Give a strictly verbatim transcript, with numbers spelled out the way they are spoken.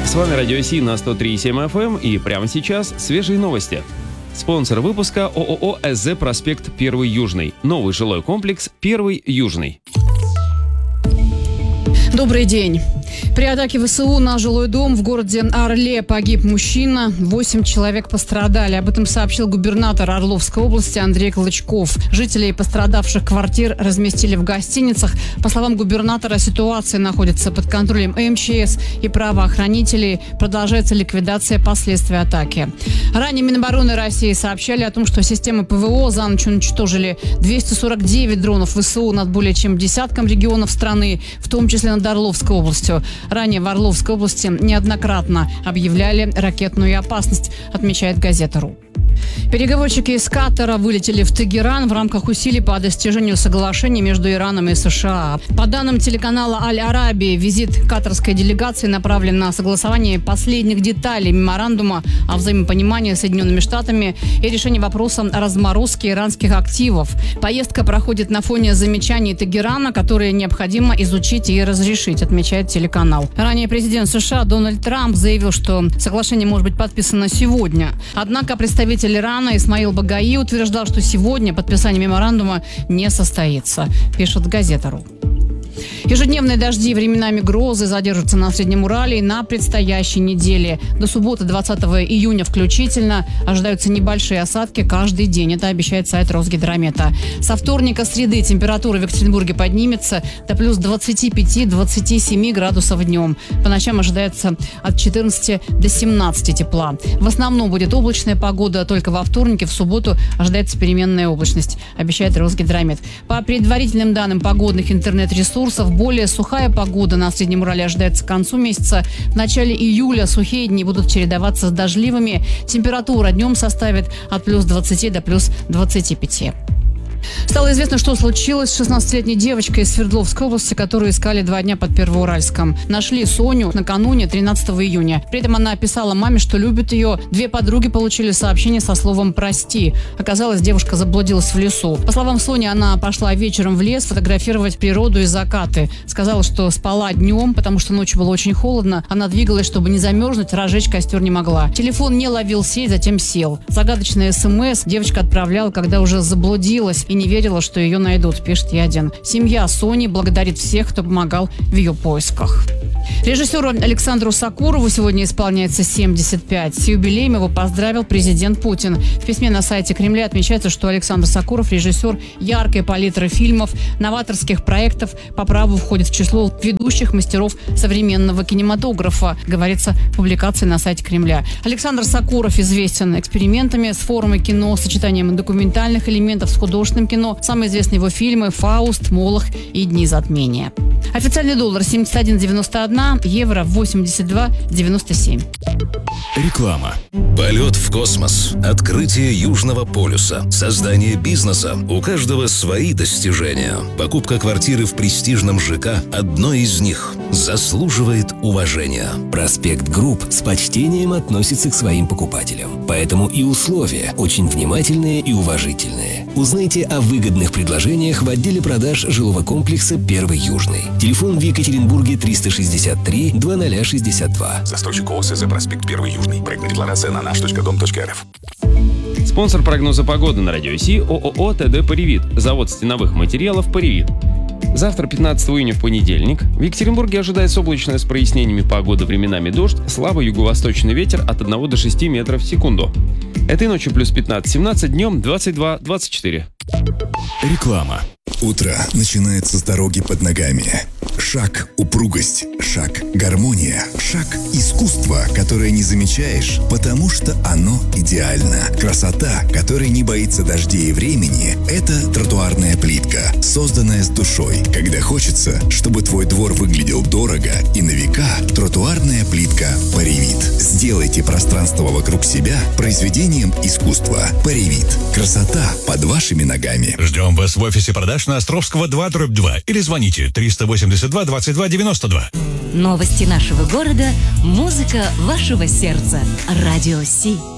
С вами Радио Си на сто три и семь эф эм, и прямо сейчас свежие новости. Спонсор выпуска ООО СЗ «Проспект Первый Южный». Новый жилой комплекс «Первый Южный». Добрый день. При атаке ВСУ на жилой дом в городе Орле погиб мужчина, восемь человек пострадали. Об этом сообщил губернатор Орловской области Андрей Клычков. Жителей пострадавших квартир разместили в гостиницах. По словам губернатора, ситуация находится под контролем эм че эс и правоохранителей. Продолжается ликвидация последствий атаки. Ранее Минобороны России сообщали о том, что системы ПВО за ночь уничтожили двести сорок девять дронов ВСУ над более чем десятком регионов страны, в том числе над Орловской областью. Ранее в Орловской области неоднократно объявляли ракетную опасность, отмечает газета РУ. Переговорщики из Катара вылетели в Тегеран в рамках усилий по достижению соглашения между Ираном и США. По данным телеканала Аль-Арабия, визит катарской делегации направлен на согласование последних деталей меморандума о взаимопонимании с Соединенными Штатами и решение вопроса о разморозке иранских активов. Поездка проходит на фоне замечаний Тегерана, которые необходимо изучить и разрешить, отмечает телеканал. Ранее президент США Дональд Трамп заявил, что соглашение может быть подписано сегодня. Однако представитель Ирана Исмаил Багаи утверждал, что сегодня подписание меморандума не состоится, пишет газета РУ. Ежедневные дожди и временами грозы задержатся на Среднем Урале на предстоящей неделе. До субботы двадцатого июня включительно ожидаются небольшие осадки каждый день. Это обещает сайт Росгидромета. Со вторника среды температура в Екатеринбурге поднимется до плюс двадцати пяти — двадцати семи градусов днем. По ночам ожидается от четырнадцати до семнадцати тепла. В основном будет облачная погода, только во вторник и в субботу ожидается переменная облачность, обещает Росгидромет. По предварительным данным погодных интернет-ресурсов, более сухая погода на Среднем Урале ожидается к концу месяца. В начале июля сухие дни будут чередоваться с дождливыми. Температура днем составит от плюс двадцати до плюс двадцати пяти. Стало известно, что случилось с шестнадцатилетней девочкой из Свердловской области, которую искали два дня под Первоуральском. Нашли Соню накануне тринадцатого июня. При этом она описала маме, что любит ее. Две подруги получили сообщение со словом «прости». Оказалось, девушка заблудилась в лесу. По словам Сони, она пошла вечером в лес фотографировать природу и закаты. Сказала, что спала днем, потому что ночью было очень холодно. Она двигалась, чтобы не замерзнуть, разжечь костер не могла. Телефон не ловил сеть, затем сел. Загадочное СМС девочка отправляла, когда уже заблудилась и не верила, что ее найдут, пишет Ядин. Семья Сони благодарит всех, кто помогал в ее поисках. Режиссеру Александру Сокурову сегодня исполняется семьдесят пять. С юбилеем его поздравил президент Путин. В письме на сайте Кремля отмечается, что Александр Сокуров – режиссер яркой палитры фильмов, новаторских проектов, по праву входит в число ведущих мастеров современного кинематографа, говорится в публикации на сайте Кремля. Александр Сокуров известен экспериментами с формой кино, сочетанием документальных элементов с художественным кино. Самые известные его фильмы «Фауст», «Молох» и «Дни затмения». Официальный доллар семьдесят один девяносто один, евро восемьдесят два девяносто семь. Реклама. Полет в космос, открытие Южного полюса, создание бизнеса. У каждого свои достижения. Покупка квартиры в престижном ЖК – одно из них. Заслуживает уважения. Проспект Групп с почтением относится к своим покупателям. Поэтому и условия очень внимательные и уважительные. Узнайте о выгодных предложениях в отделе продаж жилого комплекса «Первый Южный». Телефон в Екатеринбурге триста шестьдесят три двадцать шестьдесят два. Застройщик ООО СЗ «Проспект Первый Южный». Проектная декларация на наш точка дом точка эр эф. Спонсор прогноза погоды на Радио Си ООО ТД «Паривит». Завод стеновых материалов «Паривит». Завтра, пятнадцатого июня, в понедельник, в Екатеринбурге ожидается облачная с прояснениями погода, временами дождь, слабый юго-восточный ветер от одного до шести метров в секунду. Этой ночью плюс пятнадцать семнадцать, днем двадцать два двадцать четыре. Реклама. Утро начинается с дороги под ногами. Шаг – упругость, шаг – гармония, шаг – искусство, которое не замечаешь, потому что оно идеально. Красота, которая не боится дождей и времени – это тротуарная плитка, созданная с душой. Когда хочется, чтобы твой двор выглядел дорого и на века, тротуарная плитка «Паривит». Сделайте пространство вокруг себя произведением искусства. «Паривит». Красота под вашими ногами. Ждем вас в офисе продаж на Островского два дробь два или звоните триста восемьдесят два двадцать два девяносто два. Новости нашего города, музыка вашего сердца. Радио Си.